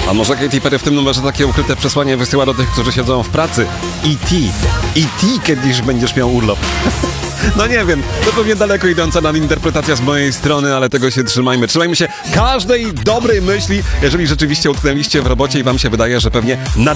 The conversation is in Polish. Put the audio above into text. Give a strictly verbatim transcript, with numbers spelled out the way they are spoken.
A może Katy Perry w tym numerze takie ukryte przesłanie wysyła do tych, którzy siedzą w pracy? E T E T kiedyś będziesz miał urlop. No nie wiem, to pewnie daleko idąca nadinterpretacja z mojej strony, ale tego się trzymajmy. Trzymajmy się każdej dobrej myśli, jeżeli rzeczywiście utknęliście w robocie i wam się wydaje, że pewnie nad